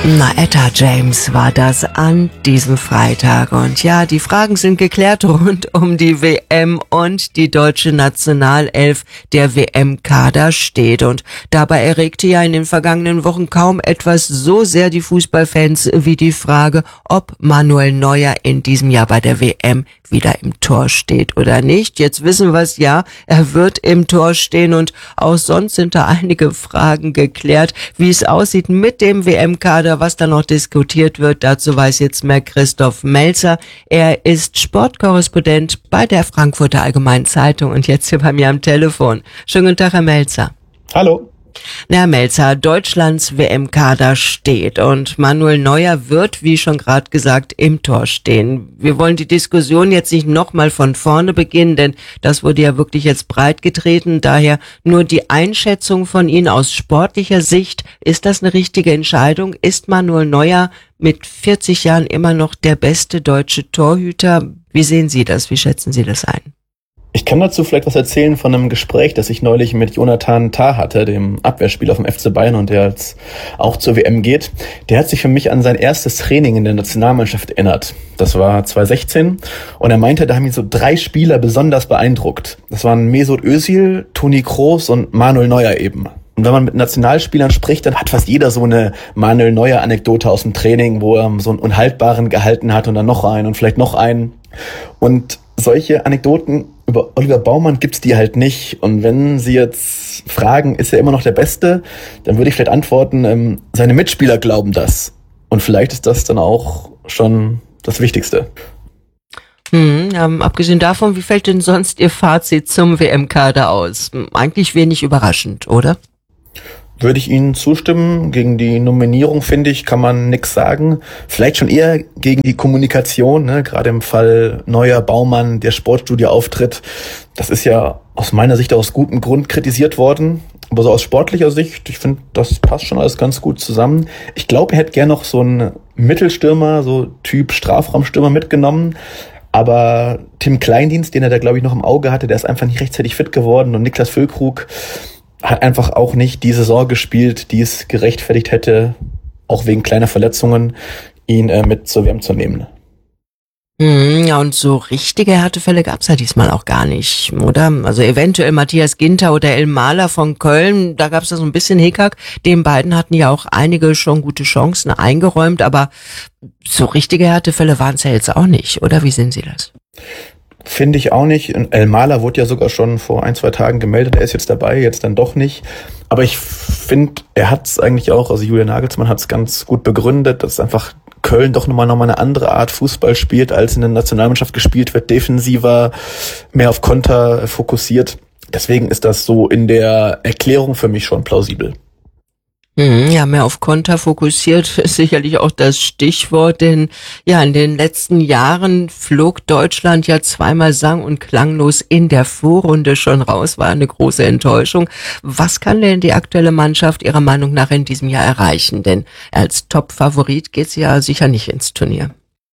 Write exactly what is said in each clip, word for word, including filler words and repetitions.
Na, Etta James war das an diesem Freitag. Und ja, die Fragen sind geklärt rund um die W M und die deutsche Nationalelf. Der W M-Kader steht. Und dabei erregte ja in den vergangenen Wochen kaum etwas so sehr die Fußballfans wie die Frage, ob Manuel Neuer in diesem Jahr bei der W M wieder im Tor steht oder nicht. Jetzt wissen wir es ja, er wird im Tor stehen und auch sonst sind da einige Fragen geklärt, wie es aussieht mit dem W M-Kader, was da noch diskutiert wird. Dazu weiß jetzt mehr Christoph Melzer. Er ist Sportkorrespondent bei der Frankfurter Allgemeinen Zeitung und jetzt hier bei mir am Telefon. Schönen guten Tag, Herr Melzer. Hallo. Na, Herr Melzer, Deutschlands W M-Kader steht und Manuel Neuer wird, wie schon gerade gesagt, im Tor stehen. Wir wollen die Diskussion jetzt nicht nochmal von vorne beginnen, denn das wurde ja wirklich jetzt breit getreten. Daher nur die Einschätzung von Ihnen aus sportlicher Sicht. Ist das eine richtige Entscheidung? Ist Manuel Neuer mit vierzig Jahren immer noch der beste deutsche Torhüter? Wie sehen Sie das? Wie schätzen Sie das ein? Ich kann dazu vielleicht was erzählen von einem Gespräch, das ich neulich mit Jonathan Tah hatte, dem Abwehrspieler vom F C Bayern und der jetzt auch zur W M geht. Der hat sich für mich an sein erstes Training in der Nationalmannschaft erinnert. Das war zwanzig sechzehn und er meinte, da haben ihn so drei Spieler besonders beeindruckt. Das waren Mesut Özil, Toni Kroos und Manuel Neuer eben. Und wenn man mit Nationalspielern spricht, dann hat fast jeder so eine Manuel Neuer-Anekdote aus dem Training, wo er so einen Unhaltbaren gehalten hat und dann noch einen und vielleicht noch einen. Und solche Anekdoten über Oliver Baumann gibt's die halt nicht. Und wenn Sie jetzt fragen, ist er immer noch der Beste, dann würde ich vielleicht antworten, ähm, seine Mitspieler glauben das. Und vielleicht ist das dann auch schon das Wichtigste. Hm, ähm, abgesehen davon, wie fällt denn sonst Ihr Fazit zum W M-Kader aus? Eigentlich wenig überraschend, oder? Würde ich Ihnen zustimmen. Gegen die Nominierung, finde ich, kann man nichts sagen. Vielleicht schon eher gegen die Kommunikation, ne? Gerade im Fall Neuer, Baumann, der Sportstudio-Auftritt. Das ist ja aus meiner Sicht aus gutem Grund kritisiert worden. Aber so aus sportlicher Sicht, ich finde, das passt schon alles ganz gut zusammen. Ich glaube, er hätte gern noch so einen Mittelstürmer, so Typ Strafraumstürmer mitgenommen. Aber Tim Kleindienst, den er da, glaube ich, noch im Auge hatte, der ist einfach nicht rechtzeitig fit geworden. Und Niklas Füllkrug hat einfach auch nicht die Saison gespielt, die es gerechtfertigt hätte, auch wegen kleiner Verletzungen, ihn äh, mit zur W M zu nehmen. Hm, ja, und so richtige Härtefälle gab's ja diesmal auch gar nicht, oder? Also eventuell Matthias Ginter oder El Mahler von Köln, da gab's da so ein bisschen Hickhack. Den beiden hatten ja auch einige schon gute Chancen eingeräumt, aber so richtige Härtefälle waren's ja jetzt auch nicht, oder? Wie sehen Sie das? Finde ich auch nicht. El Mahler wurde ja sogar schon vor ein, zwei Tagen gemeldet. Er ist jetzt dabei, jetzt dann doch nicht. Aber ich finde, er hat es eigentlich auch, also Julian Nagelsmann hat es ganz gut begründet, dass einfach Köln doch nochmal nochmal eine andere Art Fußball spielt, als in der Nationalmannschaft gespielt wird. Defensiver, mehr auf Konter fokussiert. Deswegen ist das so in der Erklärung für mich schon plausibel. Ja, mehr auf Konter fokussiert ist sicherlich auch das Stichwort, denn ja, in den letzten Jahren flog Deutschland ja zweimal sang- und klanglos in der Vorrunde schon raus, war eine große Enttäuschung. Was kann denn die aktuelle Mannschaft Ihrer Meinung nach in diesem Jahr erreichen? Denn als Top-Favorit geht's ja sicher nicht ins Turnier.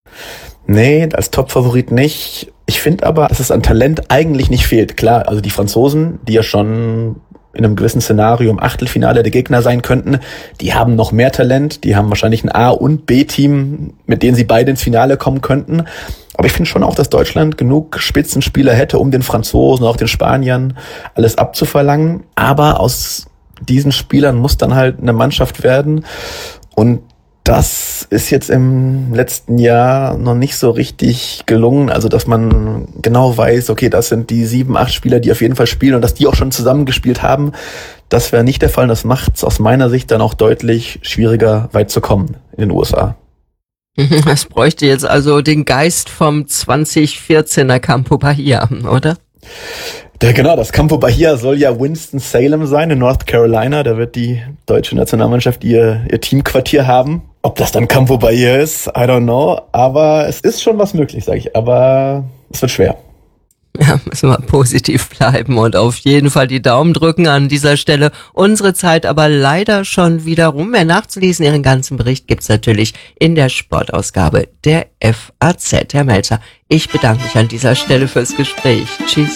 Nee, als Top-Favorit nicht. Ich finde aber, dass es an Talent eigentlich nicht fehlt. Klar, also die Franzosen, die ja schon in einem gewissen Szenario im Achtelfinale der Gegner sein könnten, die haben noch mehr Talent, die haben wahrscheinlich ein A- und B-Team, mit denen sie beide ins Finale kommen könnten. Aber ich finde schon auch, dass Deutschland genug Spitzenspieler hätte, um den Franzosen und auch den Spaniern alles abzuverlangen. Aber aus diesen Spielern muss dann halt eine Mannschaft werden. Und das ist jetzt im letzten Jahr noch nicht so richtig gelungen, also dass man genau weiß, okay, das sind die sieben, acht Spieler, die auf jeden Fall spielen und dass die auch schon zusammengespielt haben. Das wäre nicht der Fall. Das macht es aus meiner Sicht dann auch deutlich schwieriger, weit zu kommen in den U S A. Es bräuchte jetzt also den Geist vom zwanzig vierzehner Campo Bahia, oder? Ja, genau, das Campo Bahia soll ja Winston-Salem sein in North Carolina. Da wird die deutsche Nationalmannschaft ihr, ihr Teamquartier haben. Ob das dann Campo Bahia ist, I don't know. Aber es ist schon was möglich, sage ich. Aber es wird schwer. Ja, müssen wir positiv bleiben und auf jeden Fall die Daumen drücken an dieser Stelle. Unsere Zeit aber leider schon wieder rum. Mehr nachzulesen, Ihren ganzen Bericht gibt's natürlich in der Sportausgabe der F A Z. Herr Melzer, ich bedanke mich an dieser Stelle fürs Gespräch. Tschüss.